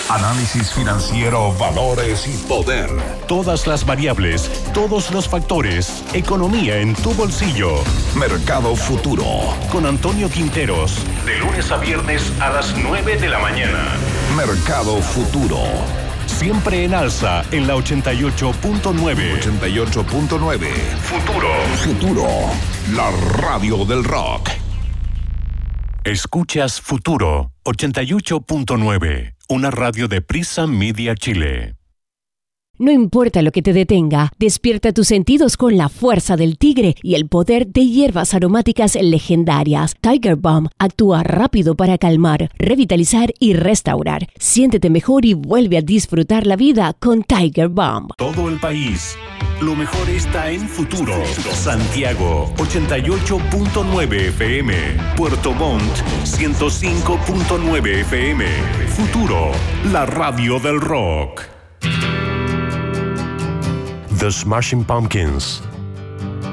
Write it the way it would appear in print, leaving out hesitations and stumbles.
Análisis financiero, valores y poder. Todas las variables, todos los factores. Economía en tu bolsillo. Mercado Futuro. Con Antonio Quinteros. De lunes a viernes a las 9 de la mañana. Mercado Futuro. Siempre en alza en la 88.9. 88.9. Futuro. La radio del rock. Escuchas Futuro 88.9. Una radio de Prisa Media Chile. No importa lo que te detenga, despierta tus sentidos con la fuerza del tigre y el poder de hierbas aromáticas legendarias. Tiger Balm actúa rápido para calmar, revitalizar y restaurar. Siéntete mejor y vuelve a disfrutar la vida con Tiger Balm. Todo el país. Lo mejor está en Futuro. Santiago 88.9 FM. Puerto Montt 105.9 FM. Futuro, la radio del rock. The Smashing Pumpkins,